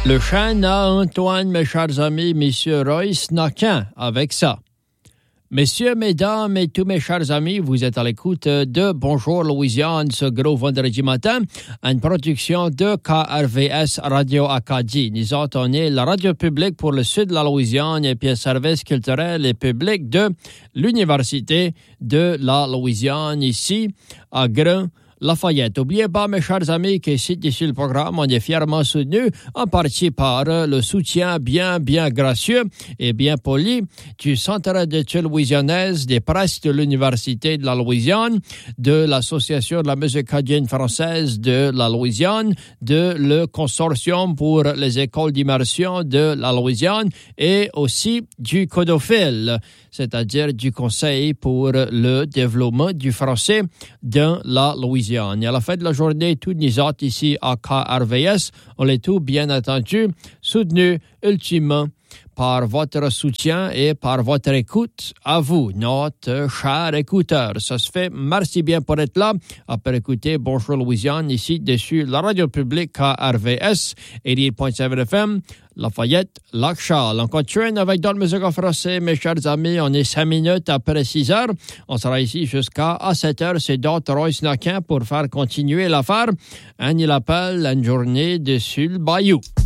Le chant à Antoine, mes chers amis, Monsieur Royce Naquin, avec ça. Messieurs, mesdames et tous mes chers amis, vous êtes à l'écoute de Bonjour Louisiane ce gros vendredi matin, une production de KRVS Radio Acadie. Nous autres, on est la radio publique pour le sud de la Louisiane et puis un service culturel et public de l'Université de la Louisiane ici à Grand Lafayette. N'oubliez pas, mes chers amis, qu'ici, le programme, on est fièrement soutenu en partie par le soutien bien gracieux et bien poli du Centre d'études louisianaises des presses de l'Université de la Louisiane, de l'Association de la musique acadienne française de la Louisiane, de le Consortium pour les écoles d'immersion de la Louisiane et aussi du Codophile, c'est-à-dire du Conseil pour le développement du français dans la Louisiane. Et à la fin de la journée, tous nous autres ici à KRVS, on est tous bien entendu soutenus ultimement par votre soutien et par votre écoute à vous, notre cher écouteur. Ça se fait. Merci bien pour être là. Après écouter Bonjour Louisiane ici dessus la radio publique KRVS 88.7 FM, Lafayette, Lac-Charles. On continue avec d'autres musiques en français, mes chers amis. On est 5 minutes après 6 heures. On sera ici jusqu'à 7 heures. C'est d'autres Royce Naquin pour faire continuer l'affaire. Il appelle une journée dessus le bayou.